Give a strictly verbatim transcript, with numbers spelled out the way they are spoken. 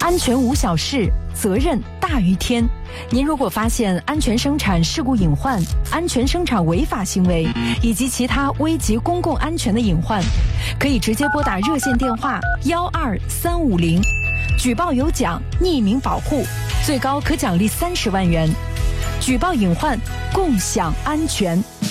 安全无小事，责任大于天。您如果发现安全生产事故隐患、安全生产违法行为以及其他危及公共安全的隐患，可以直接拨打热线电话幺二三五零，举报有奖，匿名保护，最高可奖励三十万元。举报隐患，共享安全。